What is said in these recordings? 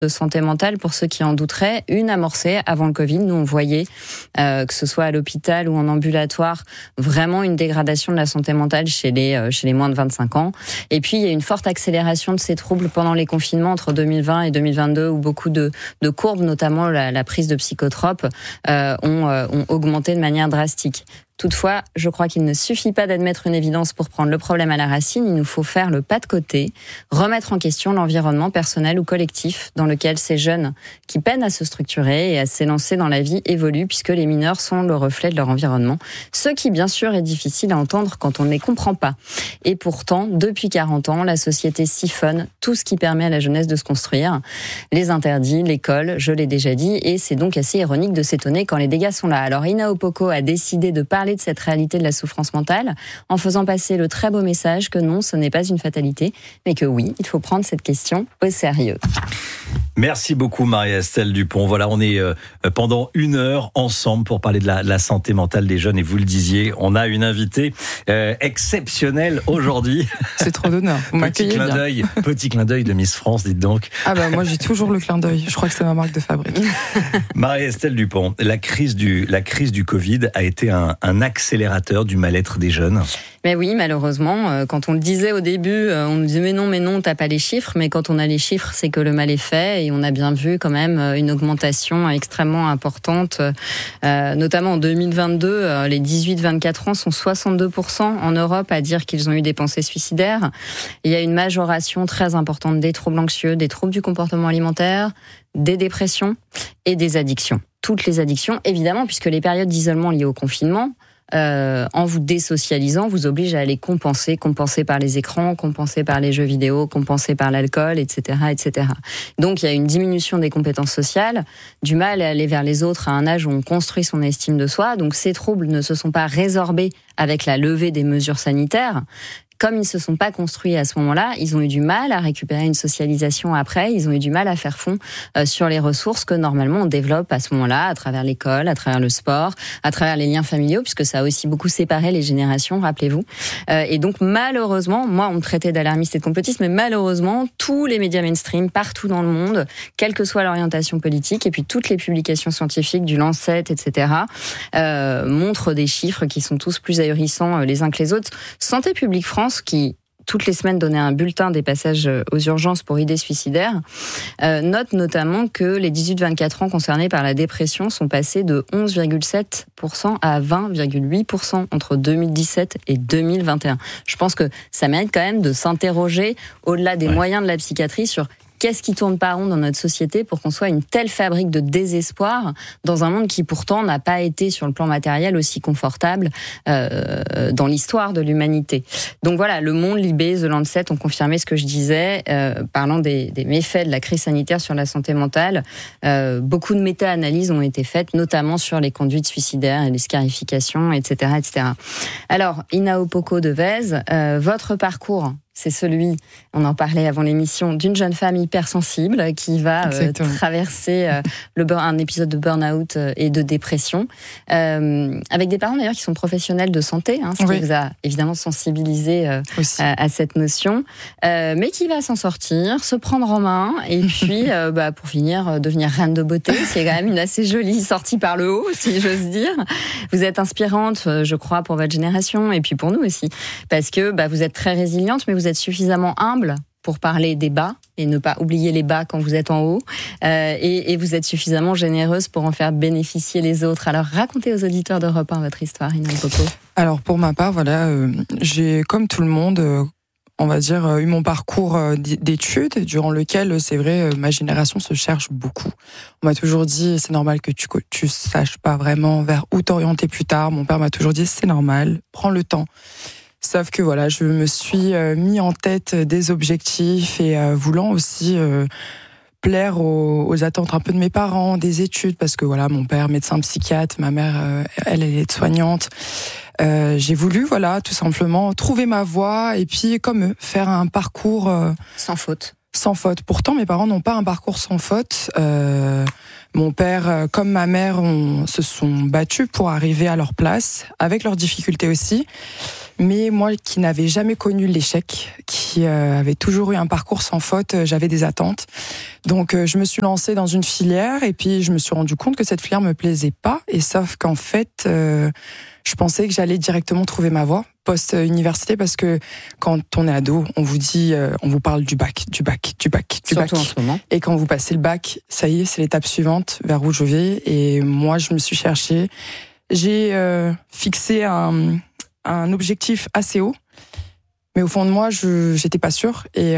de santé mentale, pour ceux qui en douteraient, une amorcée avant le Covid. Nous, on voyait, que ce soit à l'hôpital ou en ambulatoire, vraiment une dégradation de la santé mentale chez les moins de 25 ans. Et puis, il y a une forte accélération de ces troubles pendant les confinements entre 2020 et 2022, où beaucoup de courbes, notamment la prise de psychotropes, ont augmenté de manière drastique. Toutefois, je crois qu'il ne suffit pas d'admettre une évidence pour prendre le problème à la racine. Il nous faut faire le pas de côté, remettre en question l'environnement personnel ou collectif dans lequel ces jeunes qui peinent à se structurer et à s'élancer dans la vie évoluent, puisque les mineurs sont le reflet de leur environnement. Ce qui, bien sûr, est difficile à entendre quand on ne les comprend pas. Et pourtant, depuis 40 ans, la société siphonne tout ce qui permet à la jeunesse de se construire. Les interdits, l'école, je l'ai déjà dit, et c'est donc assez ironique de s'étonner quand les dégâts sont là. Alors, Ina Opoko a décidé de parler de cette réalité de la souffrance mentale en faisant passer le très beau message que non, ce n'est pas une fatalité, mais que oui, il faut prendre cette question au sérieux. Merci beaucoup Marie-Estelle Dupont. Voilà, on est pendant 1 heure ensemble pour parler de la santé mentale des jeunes, et vous le disiez, on a une invitée exceptionnelle aujourd'hui. C'est trop d'honneur. Vous m'accueillez bien. Petit clin d'œil de Miss France, dites donc. Ah bah moi j'ai toujours le clin d'œil. Je crois que c'est ma marque de fabrique. Marie-Estelle Dupont, la crise du Covid a été un accélérateur du mal-être des jeunes. Mais oui, malheureusement, quand on le disait au début, on nous disait mais non, t'as pas les chiffres. Mais quand on a les chiffres, c'est que le mal est fait, et on a bien vu quand même une augmentation extrêmement importante, notamment en 2022. Les 18-24 ans sont 62% en Europe à dire qu'ils ont eu des pensées suicidaires. Il y a une majoration très importante des troubles anxieux, des troubles du comportement alimentaire, des dépressions et des addictions. Toutes les addictions, évidemment, puisque les périodes d'isolement liées au confinement, en vous désocialisant, vous oblige à aller compenser par les écrans, compenser par les jeux vidéo, compenser par l'alcool, etc., etc. Donc il y a une diminution des compétences sociales, du mal à aller vers les autres à un âge où on construit son estime de soi. Donc ces troubles ne se sont pas résorbés avec la levée des mesures sanitaires. Comme ils ne se sont pas construits à ce moment-là, ils ont eu du mal à récupérer une socialisation après, ils ont eu du mal à faire fond sur les ressources que normalement on développe à ce moment-là, à travers l'école, à travers le sport, à travers les liens familiaux, puisque ça a aussi beaucoup séparé les générations, rappelez-vous. Et donc malheureusement, moi on me traitait d'alarmiste et de complotiste, mais malheureusement, tous les médias mainstream, partout dans le monde, quelle que soit l'orientation politique, et puis toutes les publications scientifiques du Lancet, etc., montrent des chiffres qui sont tous plus ahurissants les uns que les autres. Santé publique France, qui toutes les semaines donnait un bulletin des passages aux urgences pour idées suicidaires, note notamment que les 18-24 ans concernés par la dépression sont passés de 11,7% à 20,8% entre 2017 et 2021. Je pense que ça mérite quand même de s'interroger, au-delà des moyens de la psychiatrie, sur qu'est-ce qui tourne pas rond dans notre société pour qu'on soit une telle fabrique de désespoir dans un monde qui pourtant n'a pas été sur le plan matériel aussi confortable dans l'histoire de l'humanité. Donc voilà, Le Monde, Libé, The Lancet ont confirmé ce que je disais, parlant des méfaits de la crise sanitaire sur la santé mentale. Beaucoup de méta-analyses ont été faites, notamment sur les conduites suicidaires et les scarifications, etc., etc. Alors, Ina Opoko de Vèze, votre parcours, c'est celui, on en parlait avant l'émission, d'une jeune femme hypersensible qui va traverser un épisode de burn-out et de dépression, avec des parents d'ailleurs qui sont professionnels de santé, ce qui vous a évidemment sensibilisé à cette notion, mais qui va s'en sortir, se prendre en main, et puis pour finir, devenir reine de beauté. C'est quand même une assez jolie sortie par le haut, si j'ose dire. Vous êtes inspirante, je crois, pour votre génération, et puis pour nous aussi, parce que vous êtes très résiliente, mais vous êtes suffisamment humble pour parler des bas et ne pas oublier les bas quand vous êtes en haut, et vous êtes suffisamment généreuse pour en faire bénéficier les autres. Alors racontez aux auditeurs d'Europe 1 votre histoire, Ina Opoko. Alors pour ma part, j'ai comme tout le monde, on va dire, eu mon parcours d'études durant lequel, c'est vrai, ma génération se cherche beaucoup. On m'a toujours dit, c'est normal que tu saches pas vraiment vers où t'orienter plus tard. Mon père m'a toujours dit, c'est normal, prends le temps. Sauf que je me suis mis en tête des objectifs et voulant aussi plaire aux attentes un peu de mes parents, des études, parce que mon père médecin psychiatre, ma mère elle est aide-soignante. J'ai voulu tout simplement trouver ma voie et puis comme eux, faire un parcours sans faute. sans faute. Pourtant, mes parents n'ont pas un parcours sans faute. Mon père, comme ma mère, se sont battus pour arriver à leur place, avec leurs difficultés aussi. Mais moi, qui n'avais jamais connu l'échec, qui avait toujours eu un parcours sans faute, j'avais des attentes. Donc, je me suis lancée dans une filière et puis je me suis rendu compte que cette filière me plaisait pas. Et sauf qu'en fait, je pensais que j'allais directement trouver ma voie post-université parce que quand on est ado, on vous dit, on vous parle du bac. Surtout en ce moment. Et quand vous passez le bac, ça y est, c'est l'étape suivante vers où je vais. Et moi, je me suis cherchée. J'ai fixé un objectif assez haut, mais au fond de moi, j'étais pas sûre. Et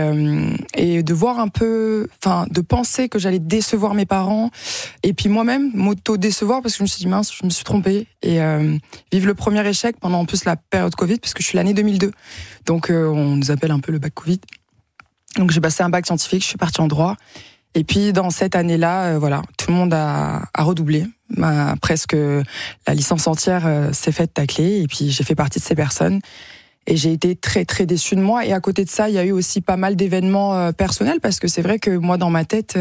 de voir un peu, de penser que j'allais décevoir mes parents, et puis moi-même m'auto-décevoir parce que je me suis dit mince, je me suis trompée. Et vivre le premier échec pendant en plus la période Covid, parce que je suis l'année 2002, donc on nous appelle un peu le bac Covid. Donc j'ai passé un bac scientifique, je suis partie en droit. Et puis dans cette année-là, tout le monde a redoublé. Presque la licence entière s'est faite tacler. Et puis j'ai fait partie de ces personnes. Et j'ai été très très déçue de moi. Et à côté de ça, il y a eu aussi pas mal d'événements personnels parce que c'est vrai que moi dans ma tête,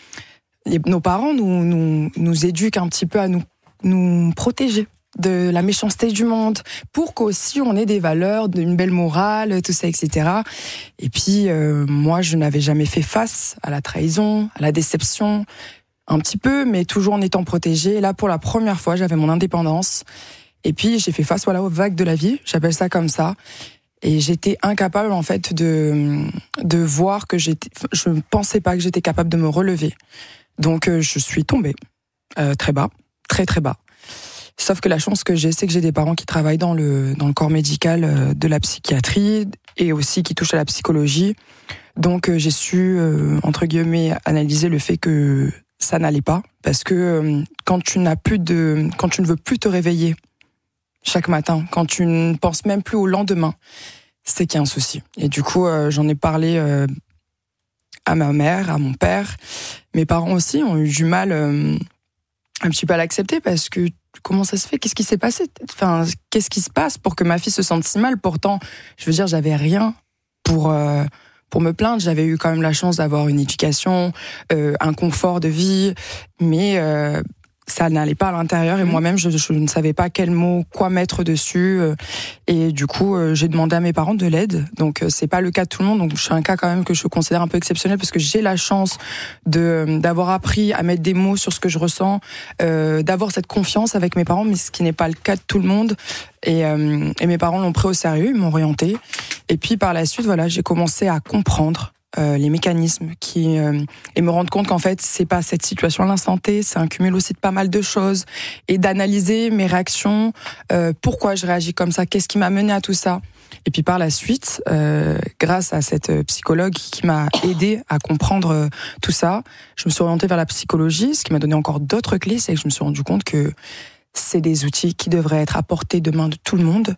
nos parents nous éduquent un petit peu à nous protéger de la méchanceté du monde, pour qu'aussi on ait des valeurs, une belle morale, tout ça, etc. Et puis, moi, je n'avais jamais fait face à la trahison, à la déception, un petit peu, mais toujours en étant protégée. Et là, pour la première fois, j'avais mon indépendance. Et puis, j'ai fait face, aux vagues de la vie, j'appelle ça comme ça. Et j'étais incapable, en fait, de voir que je ne pensais pas que j'étais capable de me relever. Donc, je suis tombée très bas, très très bas. Sauf que la chance que j'ai, c'est que j'ai des parents qui travaillent dans le corps médical de la psychiatrie et aussi qui touchent à la psychologie. Donc j'ai su, entre guillemets, analyser le fait que ça n'allait pas. Parce que quand tu ne veux plus te réveiller chaque matin, quand tu ne penses même plus au lendemain, c'est qu'il y a un souci. Et du coup, j'en ai parlé à ma mère, à mon père. Mes parents aussi ont eu du mal un petit peu à l'accepter parce que comment ça se fait ? Qu'est-ce qui s'est passé ? Qu'est-ce qui se passe pour que ma fille se sente si mal ? Pourtant, je veux dire, j'avais rien pour me plaindre. J'avais eu quand même la chance d'avoir une éducation, un confort de vie, mais ça n'allait pas à l'intérieur et moi-même, je ne savais pas quel mot, quoi mettre dessus. Et du coup, j'ai demandé à mes parents de l'aide. Donc, c'est pas le cas de tout le monde. Donc, je suis un cas quand même que je considère un peu exceptionnel parce que j'ai la chance d'avoir appris à mettre des mots sur ce que je ressens, d'avoir cette confiance avec mes parents, mais ce qui n'est pas le cas de tout le monde. Et mes parents l'ont pris au sérieux, ils m'ont orientée. Et puis, par la suite, j'ai commencé à comprendre les mécanismes et me rendre compte qu'en fait c'est pas cette situation à l'instant T, c'est un cumul aussi de pas mal de choses et d'analyser mes réactions, pourquoi je réagis comme ça, qu'est-ce qui m'a mené à tout ça. Et puis par la suite, grâce à cette psychologue qui m'a aidée à comprendre tout ça, je me suis orientée vers la psychologie, ce qui m'a donné encore d'autres clés, c'est que je me suis rendu compte que c'est des outils qui devraient être à portée de main de tout le monde.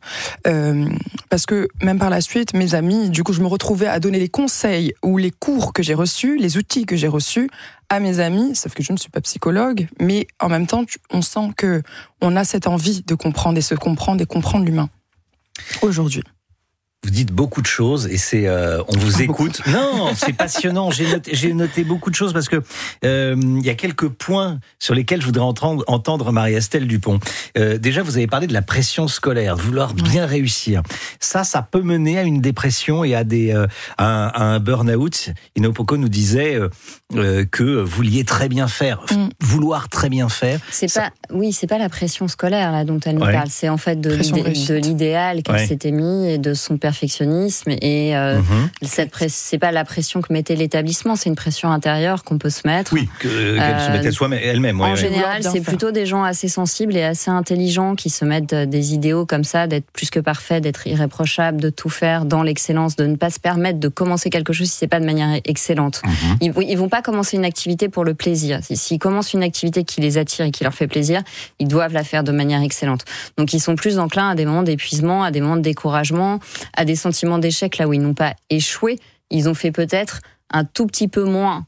Parce que même par la suite, mes amis, du coup, je me retrouvais à donner les conseils ou les cours que j'ai reçus, les outils que j'ai reçus à mes amis, sauf que je ne suis pas psychologue, mais en même temps, on sent que on a cette envie de comprendre et se comprendre et comprendre l'humain aujourd'hui. Vous dites beaucoup de choses et on vous écoute. Beaucoup. Non, c'est passionnant. J'ai noté beaucoup de choses parce que il y a quelques points sur lesquels je voudrais entendre Marie-Estelle Dupont. Déjà, vous avez parlé de la pression scolaire, de vouloir bien réussir. Ça peut mener à une dépression et à un burn-out. Ina Opoko nous disait que vous vouliez très bien faire, vouloir très bien faire. C'est pas la pression scolaire là dont elle nous parle. C'est en fait de l'idéal qu'elle s'était mis et de son perfectionnisme et c'est pas la pression que mettait l'établissement, c'est une pression intérieure qu'on peut se mettre. Oui, qu'elle se mettait elle-même. En général, c'est plutôt des gens assez sensibles et assez intelligents qui se mettent des idéaux comme ça, d'être plus que parfait, d'être irréprochable, de tout faire dans l'excellence, de ne pas se permettre de commencer quelque chose si c'est pas de manière excellente. Ils vont pas commencer une activité pour le plaisir. S'ils commencent une activité qui les attire et qui leur fait plaisir, ils doivent la faire de manière excellente. Donc ils sont plus enclins à des moments d'épuisement, à des moments de découragement, à des sentiments d'échec là où ils n'ont pas échoué, ils ont fait peut-être un tout petit peu moins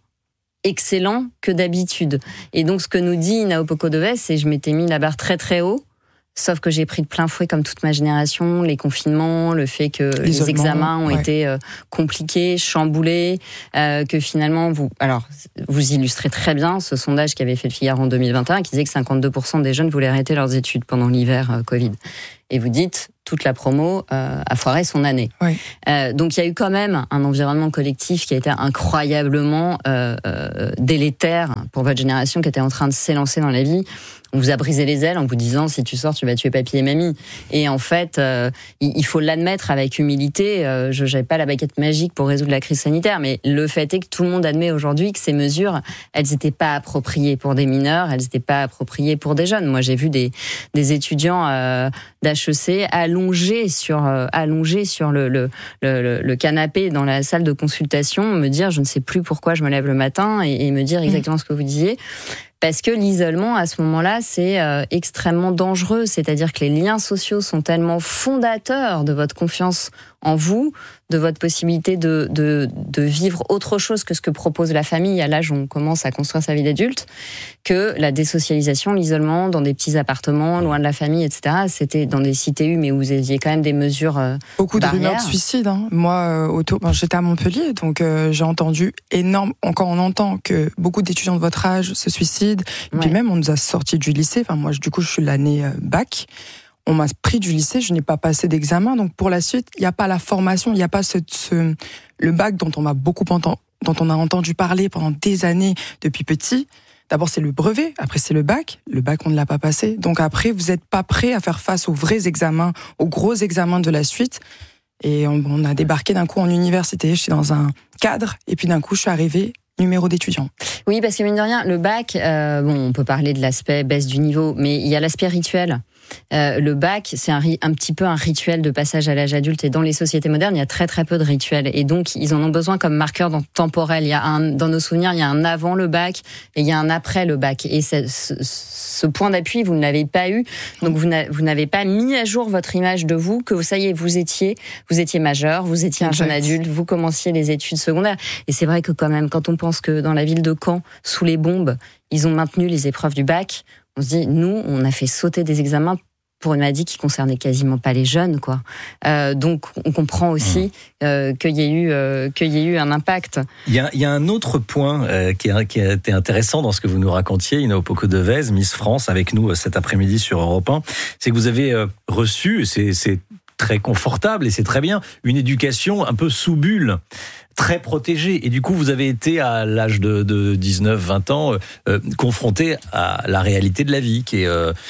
excellent que d'habitude. Et donc ce que nous dit Ina Opoko-Deves, c'est je m'étais mis la barre très très haut, Sauf que j'ai pris de plein fouet, comme toute ma génération, les confinements, le fait que les examens ont été compliqués, chamboulés, que finalement, vous illustrez très bien ce sondage qu'avait fait le Figaro en 2021, qui disait que 52% des jeunes voulaient arrêter leurs études pendant l'hiver Covid. Et vous dites, toute la promo a foiré son année. Oui. Donc il y a eu quand même un environnement collectif qui a été incroyablement délétère pour votre génération, qui était en train de s'élancer dans la vie. On vous a brisé les ailes en vous disant si tu sors, tu vas tuer papy et mamie. Et en fait, il faut l'admettre avec humilité. Je n'avais pas la baguette magique pour résoudre la crise sanitaire, mais le fait est que tout le monde admet aujourd'hui que ces mesures, elles n'étaient pas appropriées pour des mineurs, elles n'étaient pas appropriées pour des jeunes. Moi, j'ai vu des étudiants d'HEC allongés sur le canapé dans la salle de consultation, me dire je ne sais plus pourquoi je me lève le matin et me dire exactement ce que vous disiez. Parce que l'isolement, à ce moment-là, c'est extrêmement dangereux. C'est-à-dire que les liens sociaux sont tellement fondateurs de votre confiance en vous, de votre possibilité de vivre autre chose que ce que propose la famille à l'âge où on commence à construire sa vie d'adulte, que la désocialisation, l'isolement dans des petits appartements, loin de la famille, etc. C'était dans des cités mais où vous aviez quand même des mesures beaucoup de rumeurs de suicide. Hein. Moi, j'étais à Montpellier, donc j'ai entendu quand on entend que beaucoup d'étudiants de votre âge se suicident, et puis même on nous a sortis du lycée. Enfin, moi, du coup, je suis l'année bac. On m'a pris du lycée, je n'ai pas passé d'examen, donc pour la suite, il n'y a pas la formation, il n'y a pas le bac dont on a entendu parler pendant des années depuis petit. D'abord, c'est le brevet, après c'est le bac. Le bac, on ne l'a pas passé. Donc après, vous n'êtes pas prêt à faire face aux vrais examens, aux gros examens de la suite. Et on a débarqué d'un coup en université, j'étais dans un cadre, et puis d'un coup, je suis arrivée numéro d'étudiant. Oui, parce que mine de rien, le bac, on peut parler de l'aspect baisse du niveau, mais il y a l'aspect rituel. Le bac, c'est un petit peu un rituel de passage à l'âge adulte, et dans les sociétés modernes, il y a très très peu de rituels, et donc ils en ont besoin comme marqueur temporel. Dans nos souvenirs, il y a un avant le bac et il y a un après le bac, et ce point d'appui, vous ne l'avez pas eu, donc vous n'avez pas mis à jour votre image de vous, que ça y est, vous étiez majeur, vous étiez un jeune adulte, vous commenciez les études secondaires. Et c'est vrai que quand même, quand on pense que dans la ville de Caen, sous les bombes, ils ont maintenu les épreuves du bac, on se dit, nous, on a fait sauter des examens pour une maladie qui concernait quasiment pas les jeunes, quoi. Donc, on comprend aussi qu'il y ait eu un impact. Il y a un autre point qui a été intéressant dans ce que vous nous racontiez, Ina Opoku-Devez, Miss France, avec nous cet après-midi sur Europe 1. C'est que vous avez reçu, c'est très confortable et c'est très bien, une éducation un peu sous bulle, très protégée. Et du coup, vous avez été, à l'âge de 19-20 ans, confronté à la réalité de la vie, qui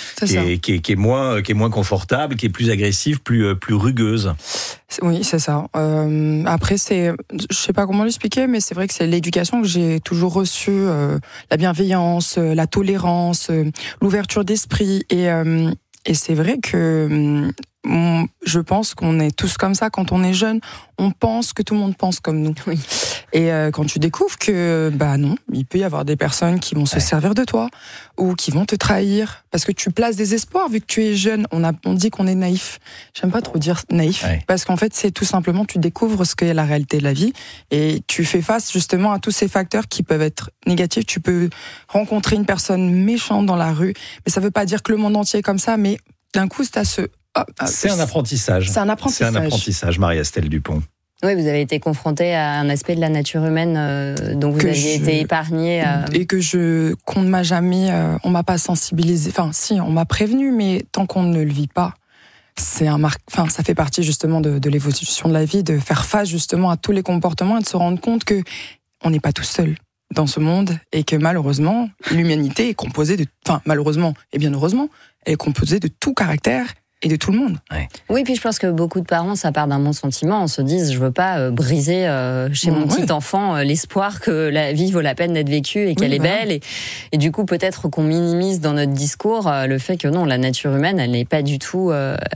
est moins confortable, qui est plus agressive, plus rugueuse. Oui, c'est ça. Après, je sais pas comment l'expliquer, mais c'est vrai que c'est l'éducation que j'ai toujours reçue, la bienveillance, la tolérance, l'ouverture d'esprit. Et c'est vrai que je pense qu'on est tous comme ça quand on est jeune. On pense que tout le monde pense comme nous. Oui. Et quand tu découvres que, non, il peut y avoir des personnes qui vont se servir de toi ou qui vont te trahir parce que tu places des espoirs vu que tu es jeune. On dit qu'on est naïf. J'aime pas trop dire naïf parce qu'en fait, c'est tout simplement tu découvres ce qu'est la réalité de la vie et tu fais face justement à tous ces facteurs qui peuvent être négatifs. Tu peux rencontrer une personne méchante dans la rue, mais ça veut pas dire que le monde entier est comme ça, mais d'un coup, c'est un apprentissage. C'est un apprentissage, Marie-Estelle Dupont. Oui, vous avez été confrontée à un aspect de la nature humaine dont vous aviez été épargnée. Et qu'on ne m'a jamais... on m'a pas sensibilisée. Enfin, si, on m'a prévenue, mais tant qu'on ne le vit pas, ça fait partie justement de l'évolution de la vie, de faire face justement à tous les comportements et de se rendre compte que on n'est pas tout seul dans ce monde et que malheureusement, l'humanité est composée de... Enfin, malheureusement et bien heureusement, elle est composée de tout caractère et de tout le monde. Oui, puis je pense que beaucoup de parents, ça part d'un bon sentiment. On se dit, je veux pas briser chez mon petit enfant l'espoir que la vie vaut la peine d'être vécue et qu'elle est belle. Et du coup, peut-être qu'on minimise dans notre discours le fait que non, la nature humaine, elle n'est pas du tout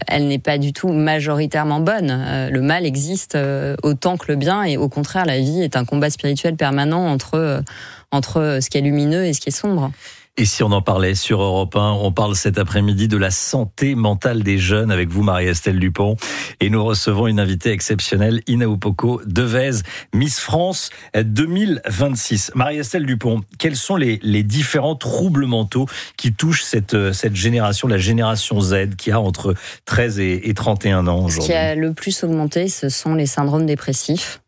majoritairement bonne. Le mal existe autant que le bien, et au contraire, la vie est un combat spirituel permanent entre ce qui est lumineux et ce qui est sombre. Et si on en parlait sur Europe 1, on parle cet après-midi de la santé mentale des jeunes avec vous, Marie-Estelle Dupont. Et nous recevons une invitée exceptionnelle, Inaupoko Devez, Miss France 2026. Marie-Estelle Dupont, quels sont les différents troubles mentaux qui touchent cette génération, la génération Z, qui a entre 13 et 31 ans aujourd'hui? Ce qui a le plus augmenté, ce sont les syndromes dépressifs,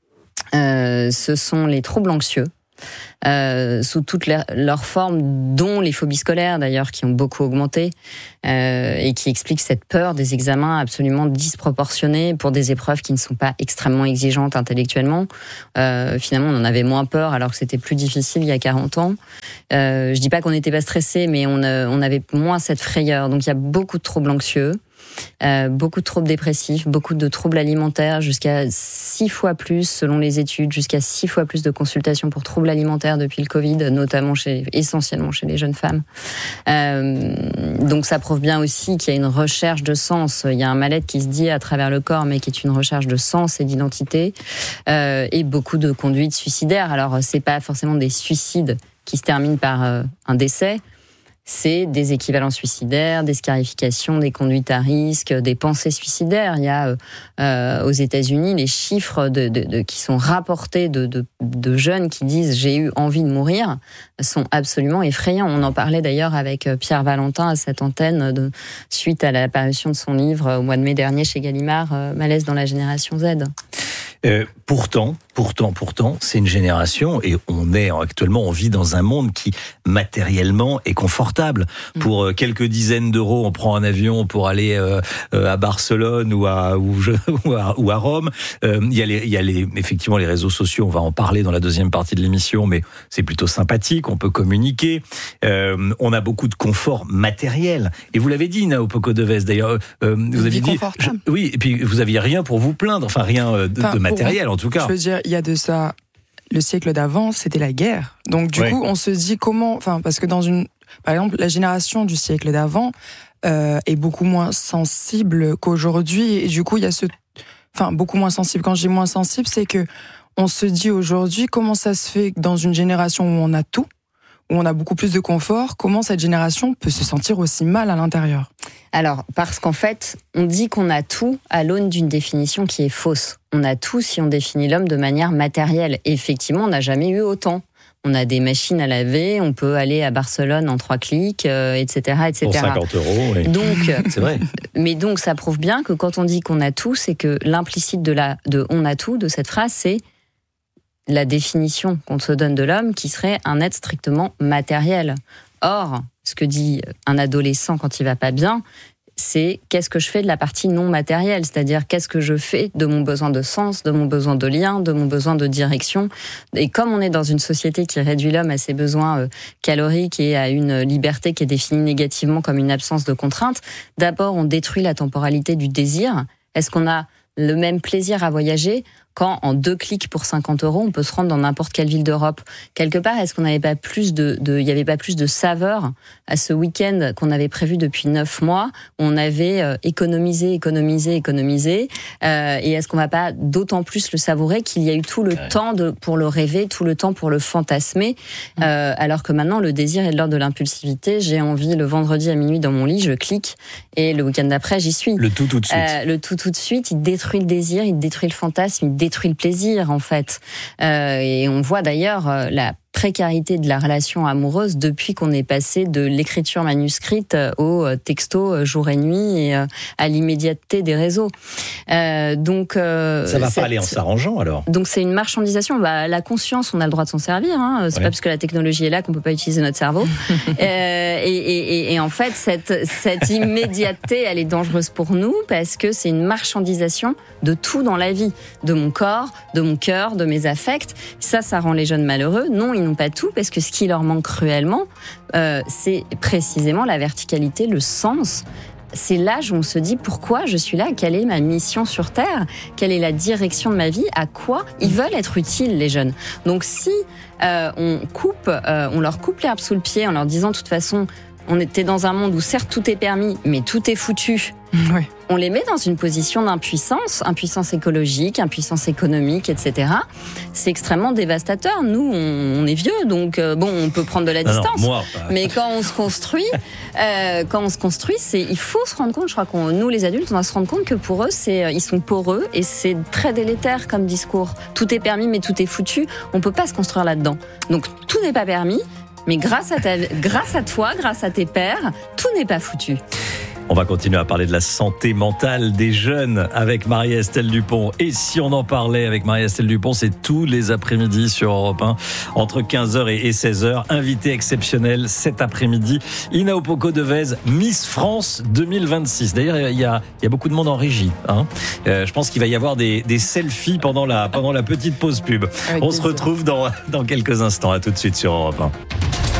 ce sont les troubles anxieux, sous toutes leurs formes, dont les phobies scolaires d'ailleurs, qui ont beaucoup augmenté, et qui expliquent cette peur des examens absolument disproportionnée pour des épreuves qui ne sont pas extrêmement exigeantes intellectuellement. Finalement, on en avait moins peur alors que c'était plus difficile il y a 40 ans. Je dis pas qu'on n'était pas stressé, mais on avait moins cette frayeur. Donc il y a beaucoup de troubles anxieux. Beaucoup de troubles dépressifs, beaucoup de troubles alimentaires, jusqu'à 6 fois plus, selon les études, jusqu'à 6 fois plus de consultations pour troubles alimentaires depuis le Covid, notamment essentiellement chez les jeunes femmes. Donc ça prouve bien aussi qu'il y a une recherche de sens. Il y a un mal-être qui se dit à travers le corps, mais qui est une recherche de sens et d'identité, et beaucoup de conduites suicidaires. Alors c'est pas forcément des suicides qui se terminent par un décès. C'est des équivalents suicidaires, des scarifications, des conduites à risque, des pensées suicidaires. Il y a aux États-Unis les chiffres qui sont rapportés de jeunes qui disent « j'ai eu envie de mourir » sont absolument effrayants. On en parlait d'ailleurs avec Pierre Valentin à cette antenne suite à la parution de son livre au mois de mai dernier chez Gallimard, Malaise dans la génération Z. Pourtant, c'est une génération, et on vit dans un monde qui matériellement est confortable. Pour quelques dizaines d'euros, on prend un avion pour aller à Barcelone ou à Rome. Il y a effectivement les réseaux sociaux. On va en parler dans la deuxième partie de l'émission, mais c'est plutôt sympathique. On peut communiquer. On a beaucoup de confort matériel. Et vous l'avez dit, Inaupoko Devez. D'ailleurs, vous aviez dit, oui. Et puis vous aviez rien pour vous plaindre. Enfin, rien de matériel en tout cas. Je veux dire, il y a de ça. Le siècle d'avant, c'était la guerre. Donc du coup, on se dit comment. Enfin, parce que par exemple, la génération du siècle d'avant est beaucoup moins sensible qu'aujourd'hui. Et du coup, il y a beaucoup moins sensible. Quand je dis moins sensible, c'est que on se dit aujourd'hui comment ça se fait que dans une génération où on a tout, où on a beaucoup plus de confort, comment cette génération peut se sentir aussi mal à l'intérieur? Alors, parce qu'en fait, on dit qu'on a tout à l'aune d'une définition qui est fausse. On a tout si on définit l'homme de manière matérielle. Et effectivement, on n'a jamais eu autant. On a des machines à laver, on peut aller à Barcelone en 3 clics, etc., etc. Pour 50 €, oui. Donc, c'est vrai. Mais donc, ça prouve bien que quand on dit qu'on a tout, c'est que l'implicite de on a tout, de cette phrase, c'est la définition qu'on se donne de l'homme qui serait un être strictement matériel. Or, ce que dit un adolescent quand il va pas bien, c'est qu'est-ce que je fais de la partie non matérielle, c'est-à-dire qu'est-ce que je fais de mon besoin de sens, de mon besoin de lien, de mon besoin de direction. Et comme on est dans une société qui réduit l'homme à ses besoins caloriques et à une liberté qui est définie négativement comme une absence de contrainte, d'abord on détruit la temporalité du désir. Est-ce qu'on a le même plaisir à voyager quand en 2 clics pour 50 €, on peut se rendre dans n'importe quelle ville d'Europe? Quelque part, est-ce qu'on n'avait pas plus il y avait pas plus de saveur à ce week-end qu'on avait prévu depuis 9 mois, où on avait économisé, et est-ce qu'on va pas d'autant plus le savourer qu'il y a eu tout le temps pour le rêver, tout le temps pour le fantasmer, alors que maintenant, le désir est de l'ordre de l'impulsivité. J'ai envie le vendredi à minuit dans mon lit, je clique, et le week-end d'après, j'y suis. Le tout de suite. Le tout de suite, il détruit le désir, il détruit le fantasme, il détruit le plaisir en fait. Et on voit d'ailleurs la précarité de la relation amoureuse depuis qu'on est passé de l'écriture manuscrite au texto jour et nuit et à l'immédiateté des réseaux. Donc ça va pas aller en s'arrangeant alors. Donc c'est une marchandisation. La conscience, on a le droit de s'en servir. C'est pas parce que la technologie est là qu'on peut pas utiliser notre cerveau. Et en fait, cette immédiateté, elle est dangereuse pour nous parce que c'est une marchandisation de tout dans la vie, de mon corps, de mon cœur, de mes affects. Ça rend les jeunes malheureux. Non, ils n'ont pas tout, parce que ce qui leur manque cruellement, c'est précisément la verticalité, le sens. C'est l'âge où on se dit pourquoi je suis là, quelle est ma mission sur Terre, quelle est la direction de ma vie, à quoi ils veulent être utiles, les jeunes. Donc si on leur coupe l'herbe sous le pied en leur disant de toute façon on était dans un monde où certes tout est permis, mais tout est foutu. Ouais. On les met dans une position d'impuissance, impuissance écologique, impuissance économique, etc. C'est extrêmement dévastateur. Nous, on est vieux, donc on peut prendre de la distance. Non, moi, mais quand on se construit, il faut se rendre compte. Je crois nous, les adultes, on va se rendre compte que pour eux, ils sont poreux et c'est très délétère comme discours. Tout est permis, mais tout est foutu. On peut pas se construire là-dedans. Donc tout n'est pas permis, mais grâce à toi, grâce à tes pairs, tout n'est pas foutu. On va continuer à parler de la santé mentale des jeunes avec Marie-Estelle Dupont. Et si on en parlait avec Marie-Estelle Dupont, c'est tous les après-midi sur Europe 1, entre 15h et 16h. Invité exceptionnel cet après-midi, Ina Opoko-Devez, Miss France 2026. D'ailleurs, il y a beaucoup de monde en régie. Je pense qu'il va y avoir des selfies pendant la petite pause pub. On se retrouve dans quelques instants. À tout de suite sur Europe 1.